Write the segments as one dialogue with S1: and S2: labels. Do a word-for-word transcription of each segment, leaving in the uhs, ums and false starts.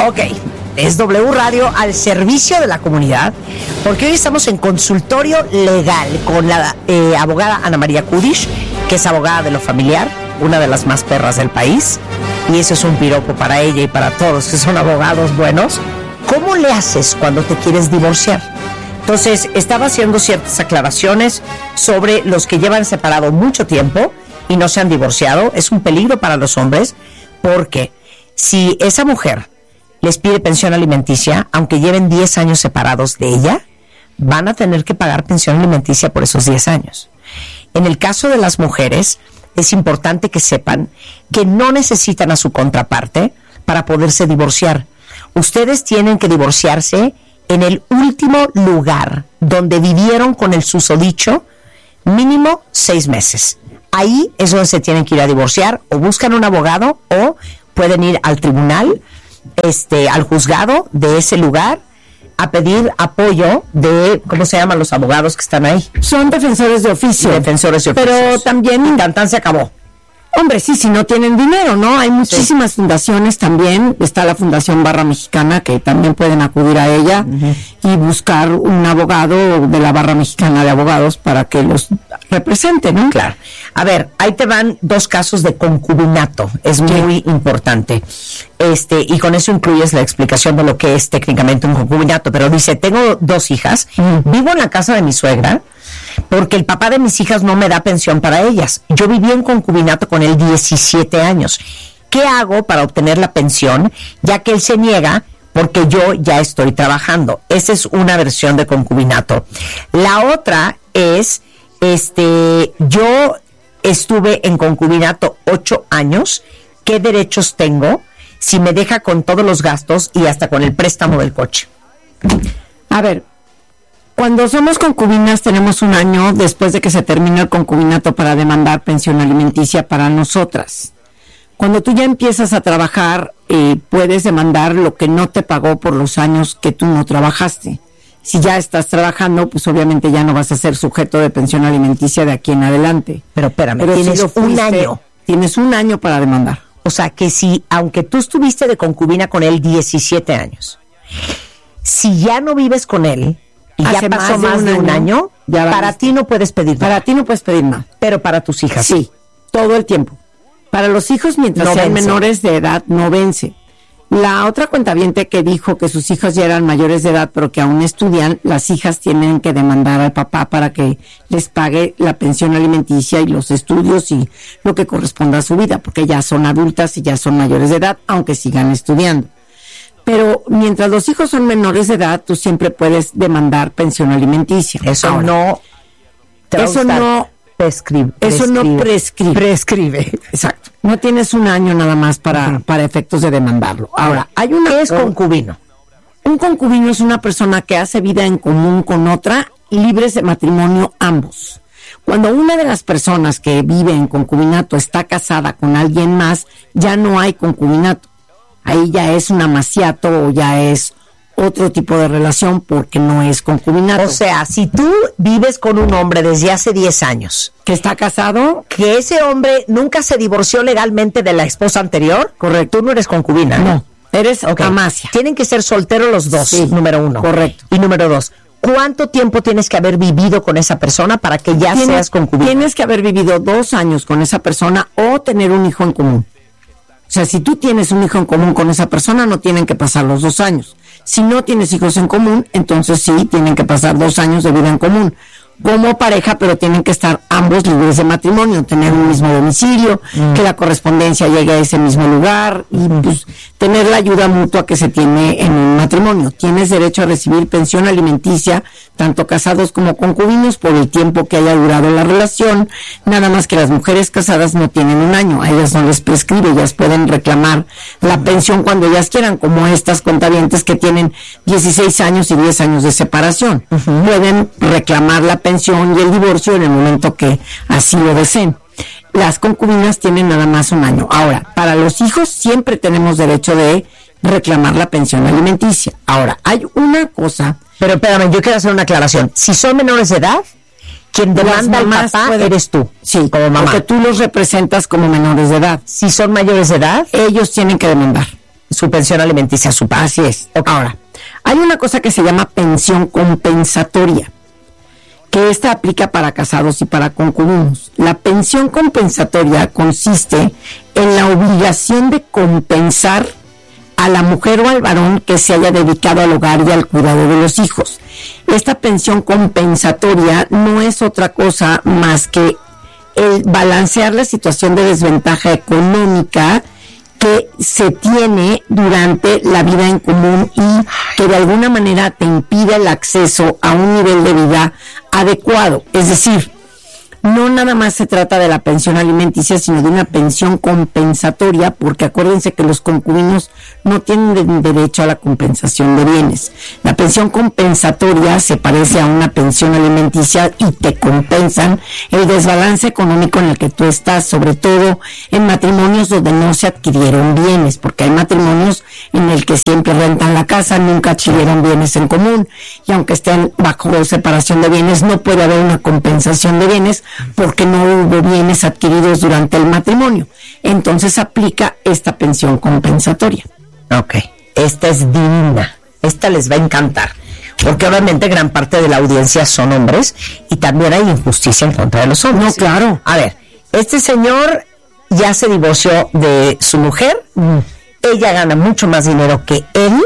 S1: Ok, es W Radio al servicio de la comunidad, porque hoy estamos en consultorio legal con la eh, abogada Ana María Kudish, que es abogada de lo familiar, una de las más perras del país, y eso es un piropo para ella y para todos que son abogados buenos. ¿Cómo le haces cuando te quieres divorciar? Entonces, estaba haciendo ciertas aclaraciones sobre los que llevan separado mucho tiempo y no se han divorciado. Es un peligro para los hombres, porque si esa mujer les pide pensión alimenticia, aunque lleven diez años separados de ella, van a tener que pagar pensión alimenticia por esos diez años. En el caso de las mujeres, es importante que sepan que no necesitan a su contraparte para poderse divorciar. Ustedes tienen que divorciarse en el último lugar donde vivieron con el susodicho mínimo seis meses. Ahí es donde se tienen que ir a divorciar, o buscan un abogado o pueden ir al tribunal, este, al juzgado de ese lugar a pedir apoyo de, ¿cómo se llaman los abogados que están ahí?
S2: Son defensores de oficio.
S1: Defensores de oficio.
S2: Pero también...
S1: Tan tan se acabó.
S2: Hombre, sí, si no tienen dinero, ¿no? Hay muchísimas sí. fundaciones también. Está la Fundación Barra Mexicana, que también pueden acudir a ella uh-huh. y buscar un abogado de la Barra Mexicana de Abogados para que los represente, ¿no?
S1: Claro. A ver, ahí te van dos casos de concubinato. Es muy sí. importante. Este, y con eso incluyes la explicación de lo que es técnicamente un concubinato. Pero dice, tengo dos hijas, uh-huh. vivo en la casa de mi suegra, porque el papá de mis hijas no me da pensión para ellas. Yo viví en concubinato con él diecisiete años. ¿Qué hago para obtener la pensión, ya que él se niega porque yo ya estoy trabajando? Esa es una versión de concubinato. La otra es, este, yo estuve en concubinato ocho años. ¿Qué derechos tengo si me deja con todos los gastos y hasta con el préstamo del coche?
S2: A ver, cuando somos concubinas tenemos un año después de que se termine el concubinato para demandar pensión alimenticia para nosotras. Cuando tú ya empiezas a trabajar, eh, puedes demandar lo que no te pagó por los años que tú no trabajaste. Si ya estás trabajando, pues obviamente ya no vas a ser sujeto de pensión alimenticia de aquí en adelante.
S1: Pero espérame,
S2: Pero
S1: tienes
S2: si fuiste,
S1: un año.
S2: Tienes un año para demandar.
S1: O sea, que si, aunque tú estuviste de concubina con él diecisiete años, si ya no vives con él, y ya
S2: Hace
S1: pasó más de un, un año, año ya para ti no puedes pedir nada.
S2: Para ti no puedes pedir nada.
S1: Pero para tus hijas.
S2: Sí, todo el tiempo. Para los hijos, mientras no sean vence. menores de edad, no vence. La otra cuentaviente que dijo que sus hijos ya eran mayores de edad, pero que aún estudian, las hijas tienen que demandar al papá para que les pague la pensión alimenticia y los estudios y lo que corresponda a su vida, porque ya son adultas y ya son mayores de edad, aunque sigan estudiando. Pero mientras los hijos son menores de edad, tú siempre puedes demandar pensión alimenticia.
S1: Eso
S2: Ahora,
S1: no...
S2: Eso no...
S1: Prescribe,
S2: eso
S1: prescribe,
S2: no prescribe.
S1: Prescribe.
S2: Exacto. No tienes un año nada más para, uh-huh. para efectos de demandarlo. Ahora, hay una...
S1: ¿Qué es concubino?
S2: Un concubino es una persona que hace vida en común con otra, libres de matrimonio ambos. Cuando una de las personas que vive en concubinato está casada con alguien más, ya no hay concubinato. Ahí ya es un amaciato o ya es otro tipo de relación porque no es concubinato.
S1: O sea, si tú vives con un hombre desde hace diez años,
S2: que está casado,
S1: que ese hombre nunca se divorció legalmente de la esposa anterior, correcto, tú no eres concubina.
S2: No, eres okay. amacia.
S1: Tienen que ser solteros los dos,
S2: sí,
S1: número uno.
S2: Correcto.
S1: Y número dos, ¿cuánto tiempo tienes que haber vivido con esa persona para que ya
S2: tienes,
S1: seas concubina?
S2: Tienes que haber vivido dos años con esa persona o tener un hijo en común. O sea, si tú tienes un hijo en común con esa persona, no tienen que pasar los dos años. Si no tienes hijos en común, entonces sí, tienen que pasar dos años de vida en común. Como pareja, pero tienen que estar ambos libres de matrimonio, tener un mismo domicilio, mm. que la correspondencia llegue a ese mismo lugar y pues tener la ayuda mutua que se tiene en un matrimonio. Tienes derecho a recibir pensión alimenticia, tanto casados como concubinos, por el tiempo que haya durado la relación, nada más que las mujeres casadas no tienen un año, a ellas no les prescribe, ellas pueden reclamar la pensión cuando ellas quieran, como estas cuentavientes que tienen dieciséis años y diez años de separación. Uh-huh. Pueden reclamar la pensión y el divorcio en el momento que así lo deseen. Las concubinas tienen nada más un año. Ahora, para los hijos siempre tenemos derecho de reclamar la pensión alimenticia. Ahora, hay una cosa...
S1: Pero espérame, yo quiero hacer una aclaración. Si son menores de edad, quien demanda al papá puede, eres tú.
S2: Sí,
S1: como mamá.
S2: Porque tú los representas como menores de edad.
S1: Si son mayores de edad,
S2: ellos tienen que demandar.
S1: su pensión alimenticia a su padre.
S2: Así es. Okay. Ahora, hay una cosa que se llama pensión compensatoria, que esta aplica para casados y para concubinos. La pensión compensatoria consiste en la obligación de compensar a la mujer o al varón que se haya dedicado al hogar y al cuidado de los hijos. Esta pensión compensatoria no es otra cosa más que el balancear la situación de desventaja económica que se tiene durante la vida en común y que de alguna manera te impide el acceso a un nivel de vida adecuado. Es decir, no nada más se trata de la pensión alimenticia, sino de una pensión compensatoria, porque acuérdense que los concubinos no tienen de derecho a la compensación de bienes. La pensión compensatoria se parece a una pensión alimenticia y te compensan el desbalance económico en el que tú estás, sobre todo en matrimonios donde no se adquirieron bienes, porque hay matrimonios en el que siempre rentan la casa, nunca adquirieron bienes en común, y aunque estén bajo separación de bienes, no puede haber una compensación de bienes porque no hubo bienes adquiridos durante el matrimonio. Entonces aplica esta pensión compensatoria.
S1: Ok, esta es divina, esta les va a encantar, porque obviamente gran parte de la audiencia son hombres y también hay injusticia en contra de los hombres.
S2: No, claro.
S1: A ver, este señor ya se divorció de su mujer, mm. ella gana mucho más dinero que él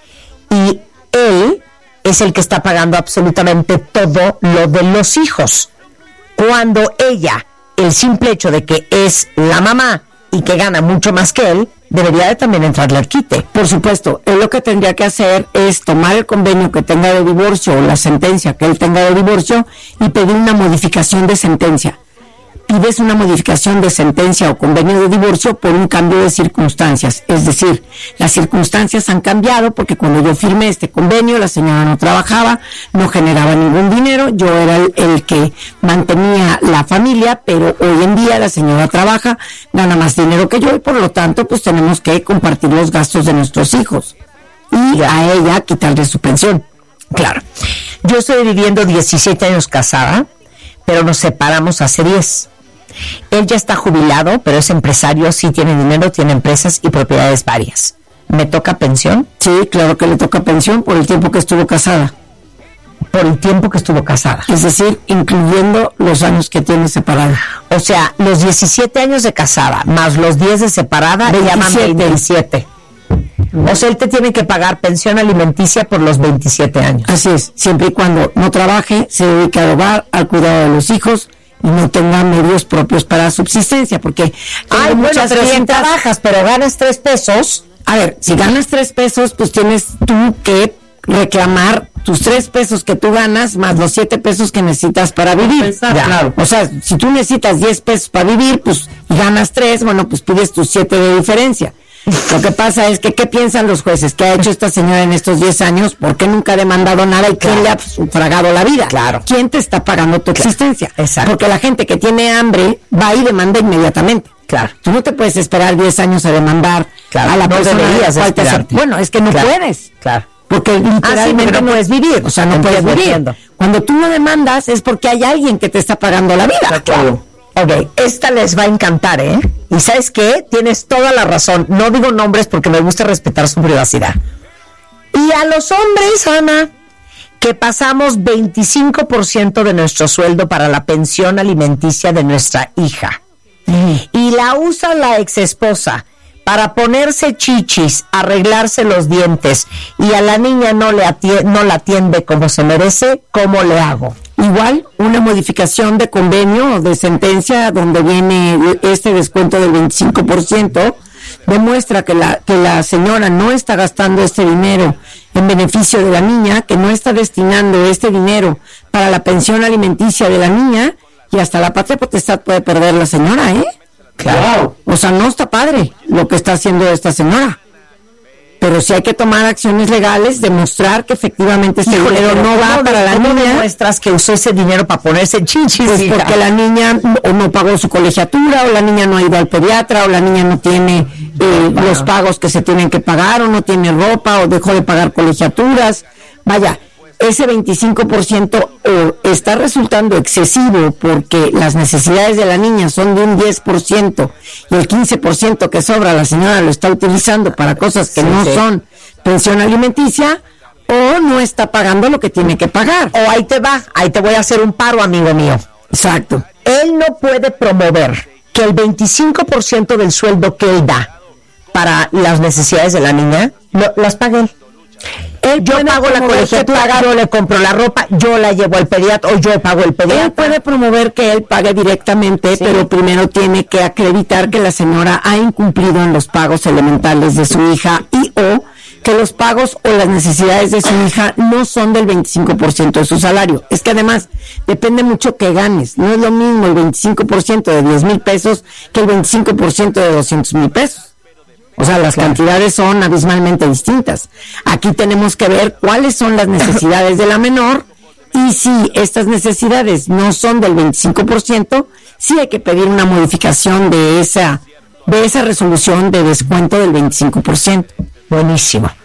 S1: y él es el que está pagando absolutamente todo lo de los hijos. Cuando ella, el simple hecho de que es la mamá y que gana mucho más que él, debería de también entrarle al quite.
S2: Por supuesto, él lo que tendría que hacer es tomar el convenio que tenga de divorcio o la sentencia que él tenga de divorcio y pedir una modificación de sentencia. Pides una modificación de sentencia o convenio de divorcio por un cambio de circunstancias. Es decir, las circunstancias han cambiado porque cuando yo firmé este convenio, la señora no trabajaba, no generaba ningún dinero, yo era el, el que mantenía la familia, pero hoy en día la señora trabaja, gana más dinero que yo y por lo tanto pues tenemos que compartir los gastos de nuestros hijos y a ella quitarle su pensión.
S1: Claro. Yo estoy viviendo diecisiete años casada, pero nos separamos hace diez. Él ya está jubilado, pero es empresario, sí tiene dinero, tiene empresas y propiedades varias. ¿Me toca pensión?
S2: Sí, claro que le toca pensión por el tiempo que estuvo casada.
S1: Por el tiempo que estuvo casada.
S2: Es decir, incluyendo los años que tiene separada.
S1: O sea, los diecisiete años de casada más los diez de separada le llaman veintisiete. O sea, él te tiene que pagar pensión alimenticia por los veintisiete años.
S2: Así es, siempre y cuando no trabaje, se dedique al hogar, al cuidado de los hijos y no tenga medios propios para subsistencia, porque
S1: ay, bueno, pero clientas, si trabajas, pero ganas tres pesos.
S2: A ver, si ganas tres pesos, pues tienes tú que reclamar tus tres pesos que tú ganas más los siete pesos que necesitas para vivir.
S1: Ya. Claro.
S2: O sea, si tú necesitas diez pesos para vivir, pues y ganas tres, bueno, pues pides tus siete de diferencia. Lo que pasa es que, ¿qué piensan los jueces? ¿Qué ha hecho esta señora en estos diez años? ¿Por qué nunca ha demandado nada? ¿Y quién claro. le ha sufragado la vida?
S1: Claro.
S2: ¿Quién te está pagando tu claro. existencia?
S1: Exacto.
S2: Porque la gente que tiene hambre va y demanda inmediatamente.
S1: Claro.
S2: Tú no te puedes esperar diez años a demandar
S1: claro.
S2: a la
S1: no
S2: persona.
S1: Deberías
S2: bueno, es que no
S1: claro.
S2: puedes.
S1: Claro.
S2: Porque literalmente
S1: ah, sí, no puedes vivir.
S2: O sea, no
S1: Entiendo,
S2: puedes vivir.
S1: Entiendo.
S2: Cuando tú no demandas es porque hay alguien que te está pagando la vida.
S1: Claro. Ok, esta les va a encantar, ¿eh? Y ¿sabes qué? Tienes toda la razón. No digo nombres porque me gusta respetar su privacidad. Y a los hombres, Ana, que pasamos veinticinco por ciento de nuestro sueldo para la pensión alimenticia de nuestra hija. Mm. Y la usa la exesposa para ponerse chichis, arreglarse los dientes, y a la niña no, le atiende, no la atiende como se merece, ¿cómo le hago?
S2: Igual, una modificación de convenio o de sentencia donde viene este descuento del veinticinco por ciento demuestra que la, que la señora no está gastando este dinero en beneficio de la niña, que no está destinando este dinero para la pensión alimenticia de la niña, y hasta la patria potestad puede perder la señora, ¿eh?
S1: Claro.
S2: O sea, no está padre lo que está haciendo esta señora. Pero sí hay que tomar acciones legales, demostrar que efectivamente ese
S1: Híjole,
S2: dinero no va para la
S1: ¿cómo
S2: niña?
S1: demuestras que usó ese dinero para ponerse chichis?
S2: Pues porque la niña o no pagó su colegiatura, o la niña no ha ido al pediatra, o la niña no tiene eh, bueno. los pagos que se tienen que pagar, o no tiene ropa, o dejó de pagar colegiaturas. Vaya, ese veinticinco por ciento o está resultando excesivo porque las necesidades de la niña son de un diez por ciento y el quince por ciento que sobra la señora lo está utilizando para cosas que sí, no sí. son pensión alimenticia, o no está pagando lo que tiene que pagar.
S1: O ahí te va, ahí te voy a hacer un paro, amigo mío.
S2: Exacto.
S1: Él no puede promover que el veinticinco por ciento del sueldo que él da para las necesidades de la niña, no, las pague él. Él yo pago la colegiatura, yo le compro la ropa, yo la llevo al pediatra o yo pago el pediatra.
S2: Él puede promover que él pague directamente, sí. pero primero tiene que acreditar que la señora ha incumplido en los pagos elementales de su hija y o que los pagos o las necesidades de su hija no son del veinticinco por ciento de su salario. Es que además depende mucho que ganes. No es lo mismo el veinticinco por ciento de diez mil pesos que el veinticinco por ciento de doscientos mil pesos. O sea, las cantidades son abismalmente distintas. Aquí tenemos que ver cuáles son las necesidades de la menor y si estas necesidades no son del veinticinco por ciento, sí hay que pedir una modificación de esa, de esa resolución de descuento del veinticinco por ciento.
S1: Buenísimo.